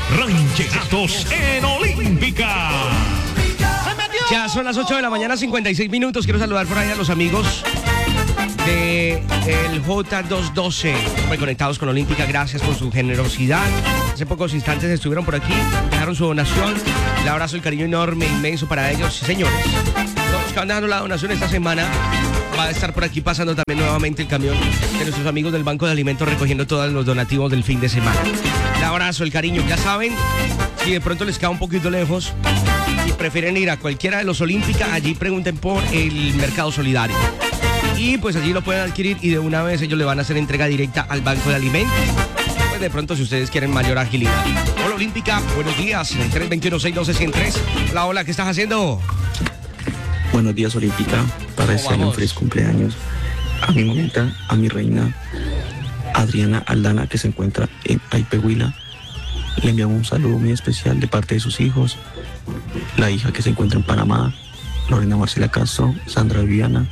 Rancheratos en Olímpica. Ya son las 8 de la mañana, 56 minutos. Quiero saludar por ahí a los amigos de el J212, conectados con Olímpica. Gracias por su generosidad. Hace pocos instantes estuvieron por aquí, dejaron su donación. El abrazo, el cariño enorme, inmenso para ellos. Sí, señores, todos los que van dejando la donación esta semana, va a estar por aquí pasando también nuevamente el camión de nuestros amigos del Banco de Alimentos recogiendo todos los donativos del fin de semana. El abrazo, el cariño. Ya saben, si de pronto les queda un poquito lejos y prefieren ir a cualquiera de los Olímpica, allí pregunten por el Mercado Solidario. Y pues allí lo pueden adquirir y de una vez ellos le van a hacer entrega directa al Banco de Alimentos. Pues de pronto si ustedes quieren mayor agilidad. Hola Olímpica, buenos días. En el 321-612-103. Hola, hola, ¿qué estás haciendo? Buenos días Olímpica, para este año un feliz cumpleaños a mi mamita, a mi reina Adriana Aldana, que se encuentra en Aipehuila. Le enviamos un saludo muy especial de parte de sus hijos, la hija que se encuentra en Panamá, Lorena Marcela Castro, Sandra Viviana.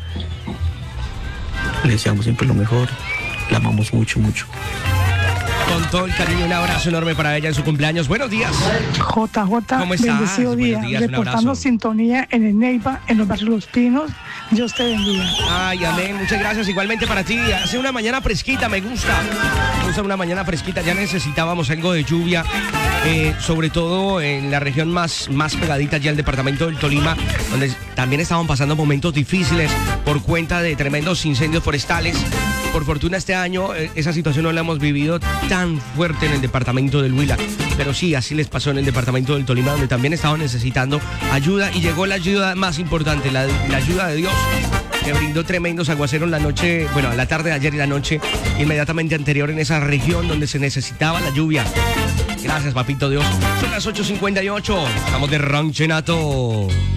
Le deseamos siempre lo mejor, la amamos mucho, mucho. Con todo el cariño, un abrazo enorme para ella en su cumpleaños. Buenos días. JJ, ¿Cómo estás? bendecido día. Buenos días, Reportando sintonía en el Neiva, en los barrios Los Pinos. Dios te bendiga. Ay, amén. Muchas gracias. Igualmente para ti. Hace una mañana fresquita, me gusta. Me gusta una mañana fresquita. Ya necesitábamos algo de lluvia, sobre todo en la región más pegadita ya al departamento del Tolima, donde también estaban pasando momentos difíciles por cuenta de tremendos incendios forestales. Por fortuna este año esa situación no la hemos vivido tan fuerte en el departamento del Huila, pero sí, así les pasó en el departamento del Tolima, donde también estaban necesitando ayuda y llegó la ayuda más importante, la ayuda de Dios, que brindó tremendos aguaceros la noche, bueno, la tarde de ayer y la noche inmediatamente anterior en esa región donde se necesitaba la lluvia. Gracias, papito Dios. Son las 8:58, estamos de ranchenato.